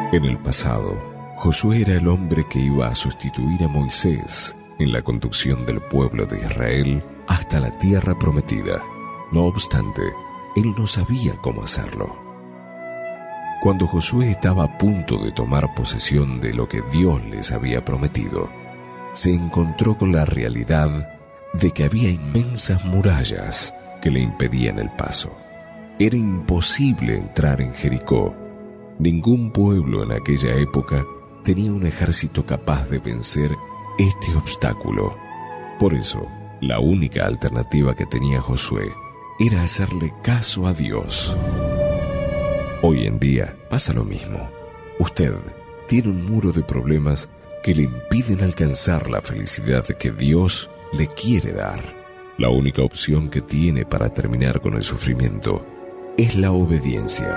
En el pasado, Josué era el hombre que iba a sustituir a Moisés en la conducción del pueblo de Israel hasta la tierra prometida. No obstante, él no sabía cómo hacerlo. Cuando Josué estaba a punto de tomar posesión de lo que Dios les había prometido, se encontró con la realidad de que había inmensas murallas que le impedían el paso. Era imposible entrar en Jericó. Ningún pueblo en aquella época tenía un ejército capaz de vencer este obstáculo. Por eso, la única alternativa que tenía Josué era hacerle caso a Dios. Hoy en día pasa lo mismo. Usted tiene un muro de problemas que le impiden alcanzar la felicidad que Dios le quiere dar. La única opción que tiene para terminar con el sufrimiento es la obediencia.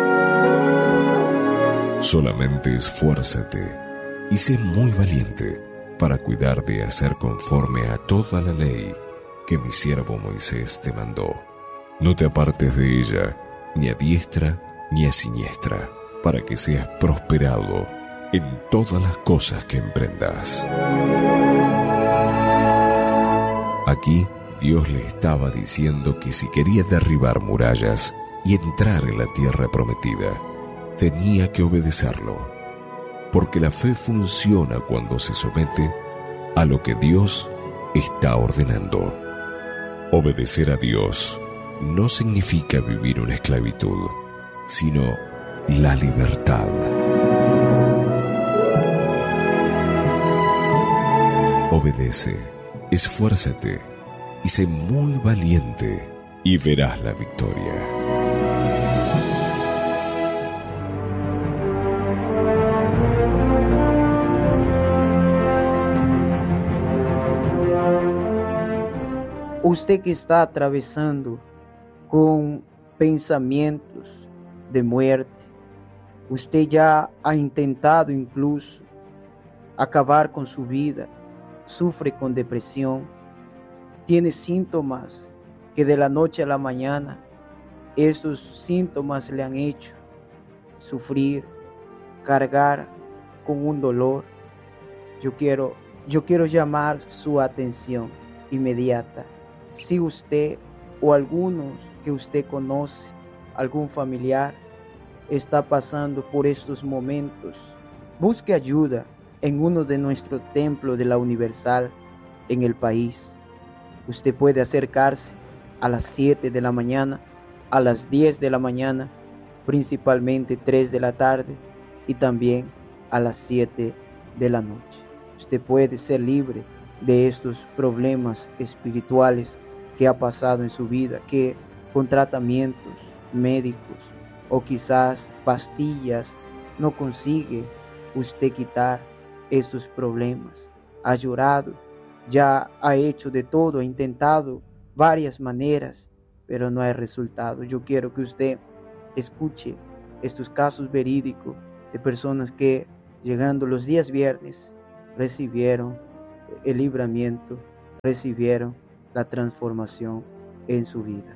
Solamente esfuérzate y sé muy valiente para cuidar de hacer conforme a toda la ley que mi siervo Moisés te mandó. No te apartes de ella, ni a diestra ni a siniestra, para que seas prosperado en todas las cosas que emprendas. Aquí Dios le estaba diciendo que si quería derribar murallas y entrar en la tierra prometida, tenía que obedecerlo, porque la fe funciona cuando se somete a lo que Dios está ordenando. Obedecer a Dios no significa vivir una esclavitud, sino la libertad. Obedece, esfuérzate y sé muy valiente y verás la victoria. Usted que está atravesando con pensamientos de muerte, usted ya ha intentado incluso acabar con su vida, sufre con depresión, tiene síntomas que de la noche a la mañana estos síntomas le han hecho sufrir, cargar con un dolor. Yo quiero llamar su atención inmediata. Si usted o algunos que usted conoce, algún familiar, está pasando por estos momentos, busque ayuda en uno de nuestros templos de la Universal en el país. Usted puede acercarse a las 7 de la mañana, a las 10 de la mañana, principalmente 3 de la tarde y también a las 7 de la noche. Usted puede ser libre de estos problemas espirituales que ha pasado en su vida, que con tratamientos médicos o quizás pastillas no consigue usted quitar estos problemas. Ha llorado, ya ha hecho de todo, ha intentado varias maneras, pero no hay resultado. Yo quiero que usted escuche estos casos verídicos de personas que llegando los días viernes recibieron el libramiento, recibieron la transformación en su vida.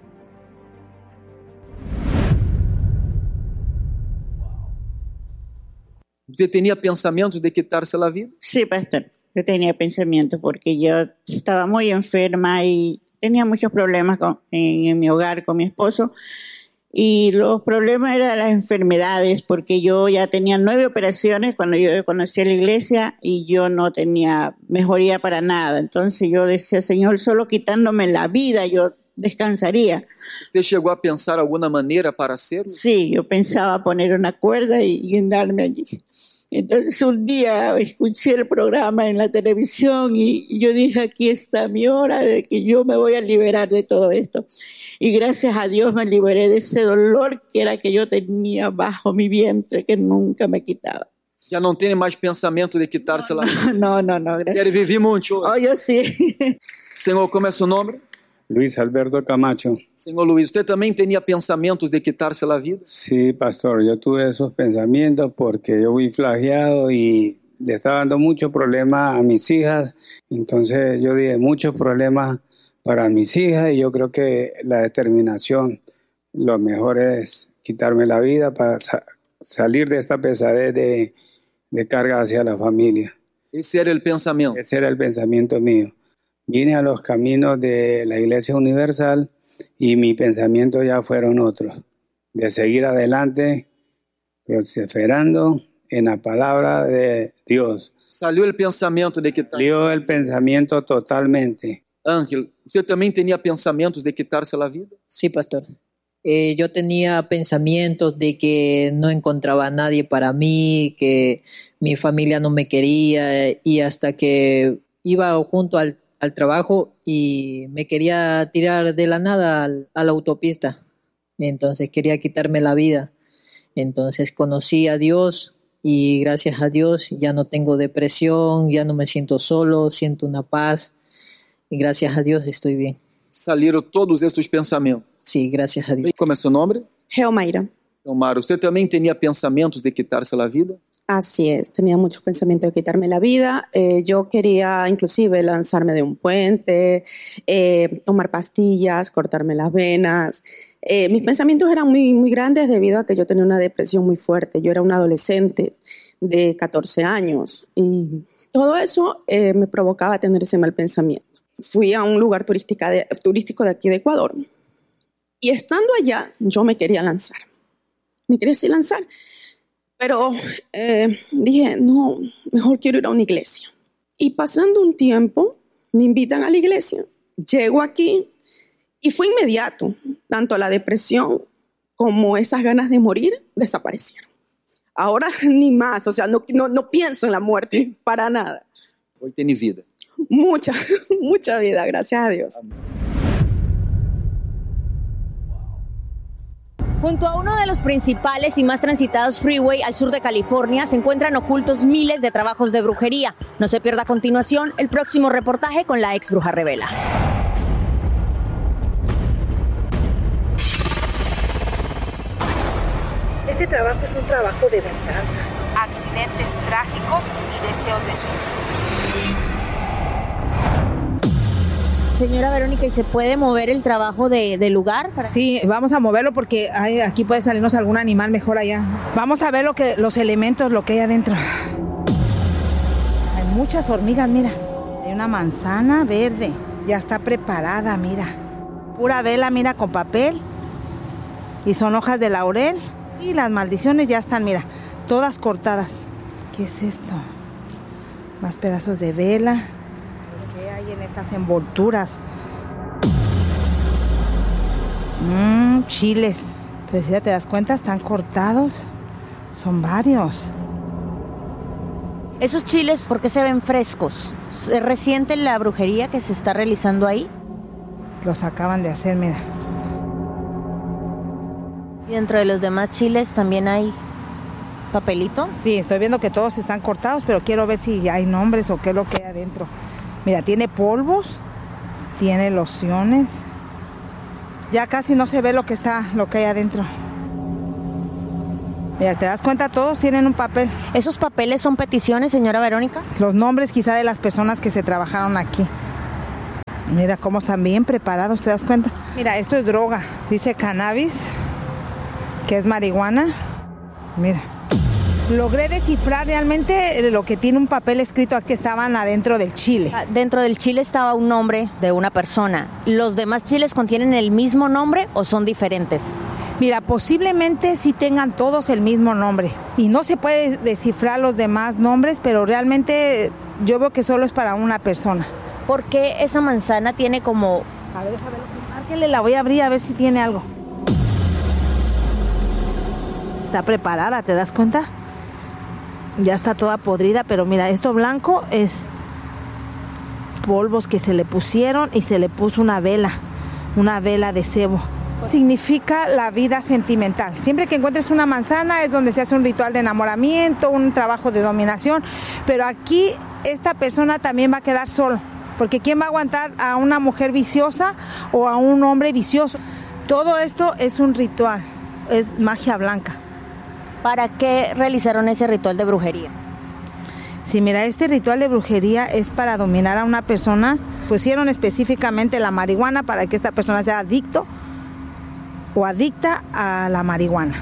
¿Usted tenía pensamientos de quitarse la vida? Sí, pastor, yo tenía pensamientos porque yo estaba muy enferma y tenía muchos problemas en mi hogar con mi esposo. Y los problemas eran las enfermedades, porque yo ya tenía 9 operaciones cuando yo conocí a la iglesia y yo no tenía mejoría para nada. Entonces yo decía, Señor, solo quitándome la vida yo descansaría. ¿Usted llegó a pensar alguna manera para hacerlo? Sí, yo pensaba poner una cuerda y guindarme allí. Entonces un día escuché el programa en la televisión y yo dije, aquí está mi hora de que yo me voy a liberar de todo esto. Y gracias a Dios me liberé de ese dolor que era que yo tenía bajo mi vientre, que nunca me quitaba. Ya no tiene más pensamiento de quitarse la vida. No, gracias. Quiere vivir mucho. Oh, yo sí. Señor, ¿cómo es su nombre? Luis Alberto Camacho. Señor Luis, ¿usted también tenía pensamientos de quitarse la vida? Sí, pastor, yo tuve esos pensamientos porque yo fui flagelado y le estaba dando muchos problemas a mis hijas. Entonces yo dije, muchos problemas para mis hijas, y yo creo que la determinación, lo mejor es quitarme la vida para salir de esta pesadez de carga hacia la familia. Esse era o pensamento. Ese era el pensamiento mío. Vine a los caminos de la Iglesia Universal y mi pensamiento ya fueron otros, de seguir adelante, perseverando en la palabra de Dios. Saiu o pensamento de quitar. Salió el pensamiento totalmente. Ángel, você também tinha pensamentos de quitarse a vida? Sí, pastor. Yo tenía pensamientos de que no encontraba a nadie para mí, que mi familia no me quería, y hasta que iba junto al trabajo y me quería tirar de la nada a la autopista. Entonces quería quitarme la vida. Entonces conocí a Dios y gracias a Dios ya no tengo depresión, ya no me siento solo, siento una paz y gracias a Dios estoy bien. Saíram todos estes pensamentos. Sí, gracias a Dios. Como é seu nome? Geomaira. Omar, você também tinha pensamentos de quitarse a vida? Así es, tenía muchos pensamientos de quitarme la vida. Yo quería inclusive lanzarme de un puente, tomar pastillas, cortarme las venas. Mis pensamientos eran muy grandes debido a que yo tenía una depresión muy fuerte. Yo era una adolescente de 14 años y todo eso me provocaba tener ese mal pensamiento. Fui a un lugar turístico de aquí de Ecuador y estando allá yo me quería lanzar. Me quería así lanzar. Pero dije, no, mejor quiero ir a una iglesia. Y pasando un tiempo, me invitan a la iglesia. Llego aquí y fue inmediato. Tanto la depresión como esas ganas de morir desaparecieron. Ahora ni más, o sea, no pienso en la muerte para nada. Hoy tiene vida. Mucha vida, gracias a Dios. Junto a uno de los principales y más transitados freeway al sur de California se encuentran ocultos miles de trabajos de brujería. No se pierda a continuación el próximo reportaje con la ex bruja revela. Este trabajo es un trabajo de venganza. Accidentes trágicos y deseos de suicidio. Señora Verónica, ¿y se puede mover el trabajo del lugar? Sí, vamos a moverlo porque aquí puede salirnos algún animal mejor allá. Vamos a ver los elementos, lo que hay adentro. Hay muchas hormigas, mira. Hay una manzana verde, ya está preparada, mira. Pura vela, mira, con papel. Y son hojas de laurel. Y las maldiciones ya están, mira, todas cortadas. ¿Qué es esto? Más pedazos de vela. ¿Qué hay en estas envolturas? Chiles. Pero si ya te das cuenta, están cortados. Son varios. ¿Esos chiles por qué se ven frescos? ¿Es reciente la brujería que se está realizando ahí? Los acaban de hacer, mira. ¿Y dentro de los demás chiles también hay papelito? Sí, estoy viendo que todos están cortados, pero quiero ver si hay nombres o qué es lo que hay adentro. Mira, tiene polvos, tiene lociones. Ya casi no se ve lo que hay adentro. Mira, ¿te das cuenta? Todos tienen un papel. ¿Esos papeles son peticiones, señora Verónica? Los nombres quizá de las personas que se trabajaron aquí. Mira cómo están bien preparados, ¿te das cuenta? Mira, esto es droga. Dice cannabis, que es marihuana. Mira. Logré descifrar realmente lo que tiene un papel escrito aquí, estaban adentro del chile. Dentro del chile estaba un nombre de una persona. ¿Los demás chiles contienen el mismo nombre o son diferentes? Mira, posiblemente sí tengan todos el mismo nombre. Y no se puede descifrar los demás nombres, pero realmente yo veo que solo es para una persona. ¿Por qué esa manzana tiene como...? A ver, déjame márquele, la voy a abrir a ver si tiene algo. Está preparada, ¿te das cuenta? Ya está toda podrida, pero mira, esto blanco es polvos que se le pusieron y se le puso una vela de cebo. Significa la vida sentimental. Siempre que encuentres una manzana es donde se hace un ritual de enamoramiento, un trabajo de dominación, pero aquí esta persona también va a quedar solo, porque ¿quién va a aguantar a una mujer viciosa o a un hombre vicioso? Todo esto es un ritual, es magia blanca. ¿Para qué realizaron ese ritual de brujería? Sí, mira, este ritual de brujería es para dominar a una persona. Pusieron específicamente la marihuana para que esta persona sea adicto o adicta a la marihuana.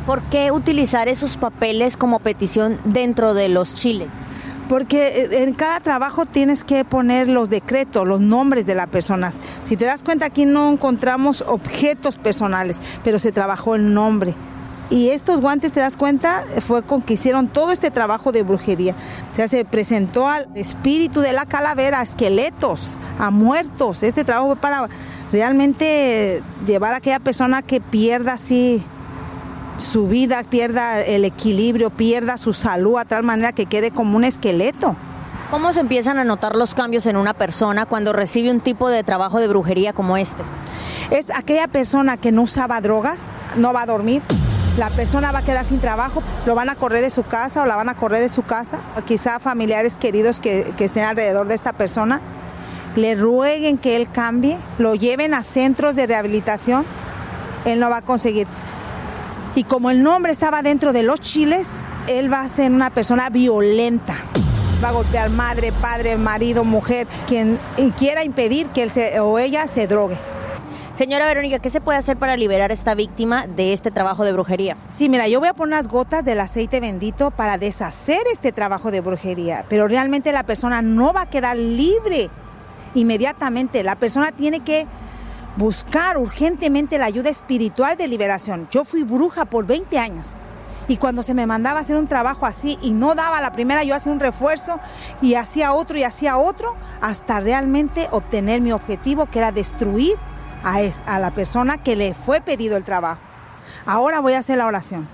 ¿Por qué utilizar esos papeles como petición dentro de los chiles? Porque en cada trabajo tienes que poner los decretos, los nombres de las personas. Si te das cuenta, aquí no encontramos objetos personales, pero se trabajó el nombre. Y estos guantes, te das cuenta, fue con que hicieron todo este trabajo de brujería. O sea, se presentó al espíritu de la calavera, a esqueletos, a muertos. Este trabajo fue para realmente llevar a aquella persona que pierda así su vida, pierda el equilibrio, pierda su salud a tal manera que quede como un esqueleto. ¿Cómo se empiezan a notar los cambios en una persona cuando recibe un tipo de trabajo de brujería como este? Es aquella persona que no usaba drogas, no va a dormir. La persona va a quedar sin trabajo, lo van a correr de su casa o la van a correr de su casa. O quizá familiares queridos que estén alrededor de esta persona le rueguen que él cambie, lo lleven a centros de rehabilitación, él no va a conseguir. Y como el nombre estaba dentro de los chiles, él va a ser una persona violenta. Va a golpear madre, padre, marido, mujer, quien quiera impedir que él o ella se drogue. Señora Verónica, ¿qué se puede hacer para liberar a esta víctima de este trabajo de brujería? Sí, mira, yo voy a poner unas gotas del aceite bendito para deshacer este trabajo de brujería, pero realmente la persona no va a quedar libre inmediatamente. La persona tiene que buscar urgentemente la ayuda espiritual de liberación. Yo fui bruja por 20 años y cuando se me mandaba a hacer un trabajo así y no daba la primera, yo hacía un refuerzo y hacía otro hasta realmente obtener mi objetivo, que era destruir a la persona que le fue pedido el trabajo. Ahora voy a hacer la oración.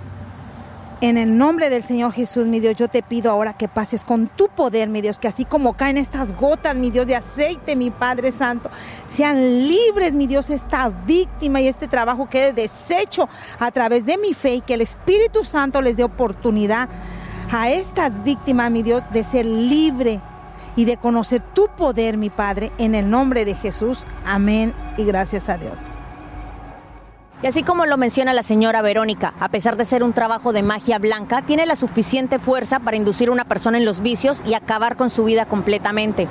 En el nombre del Señor Jesús, mi Dios, yo te pido ahora que pases con tu poder, mi Dios, que así como caen estas gotas, mi Dios, de aceite, mi Padre Santo, sean libres, mi Dios, esta víctima y este trabajo quede deshecho a través de mi fe y que el Espíritu Santo les dé oportunidad a estas víctimas, mi Dios, de ser libre y de conocer tu poder, mi Padre, en el nombre de Jesús. Amén y gracias a Dios. Y así como lo menciona la señora Verónica, a pesar de ser un trabajo de magia blanca, tiene la suficiente fuerza para inducir a una persona en los vicios y acabar con su vida completamente.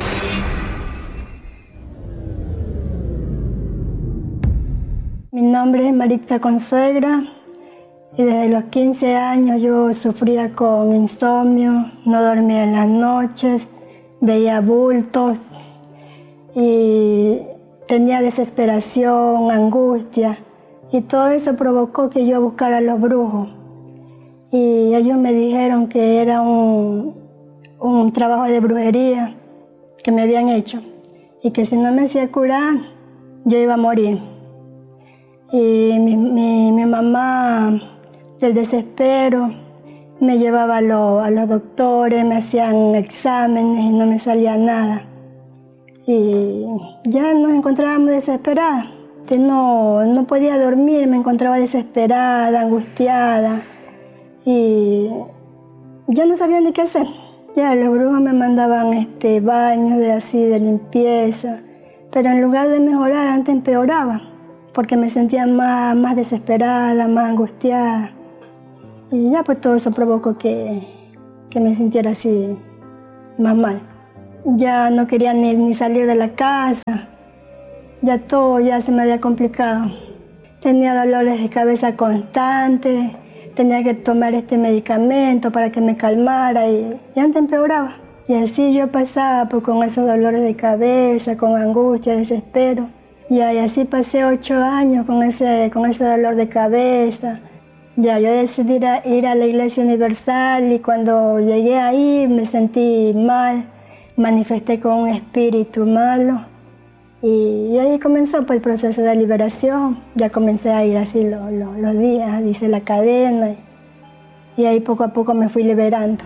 Mi nombre es Maritza Consuegra y desde los 15 años yo sufría con insomnio, no dormía en las noches, veía bultos y tenía desesperación, angustia. Y todo eso provocó que yo buscara a los brujos. Y ellos me dijeron que era un trabajo de brujería que me habían hecho. Y que si no me hacía curar, yo iba a morir. Y mi mamá, del desespero, me llevaba a los doctores, me hacían exámenes y no me salía nada. Y ya nos encontrábamos desesperadas. Que no podía dormir, me encontraba desesperada, angustiada y ya no sabía ni qué hacer. Ya los brujos me mandaban baños de limpieza, pero en lugar de mejorar, antes empeoraba, porque me sentía más desesperada, más angustiada. Y ya pues todo eso provocó que me sintiera así más mal. Ya no quería ni salir de la casa. Ya todo se me había complicado. Tenía dolores de cabeza constantes, tenía que tomar medicamento para que me calmara y antes empeoraba. Y así yo pasaba con esos dolores de cabeza, con angustia, desespero. Y así pasé 8 años con ese dolor de cabeza. Ya yo decidí ir a la Iglesia Universal y cuando llegué ahí me sentí mal, manifesté con un espíritu malo. Y ahí comenzó el proceso de liberación. Ya comencé a ir así los días, hice la cadena y ahí poco a poco me fui liberando.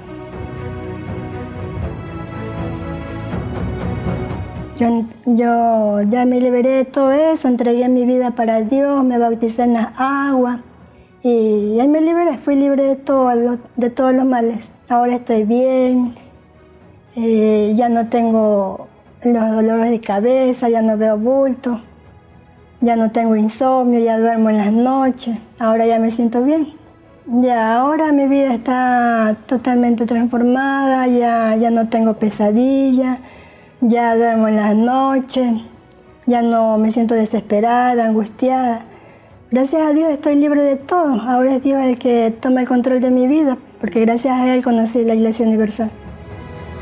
Yo ya me liberé de todo eso, entregué mi vida para Dios, me bauticé en las aguas y ahí me liberé, fui libre de todos los males. Ahora estoy bien, ya no tengo los dolores de cabeza, ya no veo bultos, ya no tengo insomnio, ya duermo en las noches, ahora ya me siento bien. Ya ahora mi vida está totalmente transformada, ya no tengo pesadillas, ya duermo en las noches, ya no me siento desesperada, angustiada. Gracias a Dios estoy libre de todo. Ahora es Dios el que toma el control de mi vida, porque gracias a Él conocí la Iglesia Universal.